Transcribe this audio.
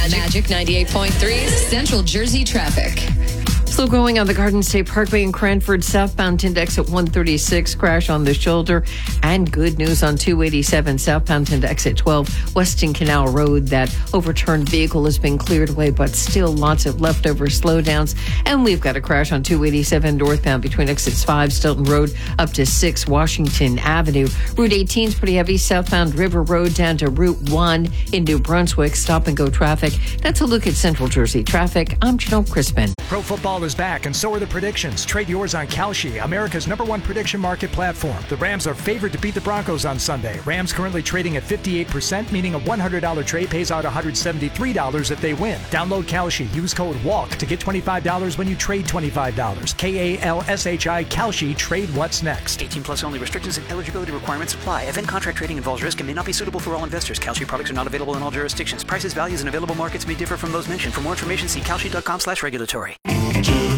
Magic 98.3 Central Jersey traffic. Slow going on the Garden State Parkway in Cranford, southbound index at 136, crash on the shoulder. And good news on 287, southbound index at 12, Weston Canal Road. That overturned vehicle has been cleared away, but still lots of leftover slowdowns. And we've got a crash on 287 northbound between exits 5, Stilton Road, up to 6, Washington Avenue. Route 18 is pretty heavy, southbound River Road down to Route 1 in New Brunswick. Stop and go traffic. That's a look at Central Jersey traffic. I'm Janelle Crispin. Pro football is back, and so are the predictions. Trade yours on Kalshi, America's #1 prediction market platform. The Rams are favored to beat the Broncos on Sunday. Rams currently trading at 58%, meaning a $100 trade pays out $173 if they win. Download Kalshi. Use code WALK to get $25 when you trade $25. KALSHI Kalshi. Trade what's next. 18 plus only. Restrictions and eligibility requirements apply. Event contract trading involves risk and may not be suitable for all investors. Kalshi products are not available in all jurisdictions. Prices, values, and available markets may differ from those mentioned. For more information, see kalshi.com/regulatory.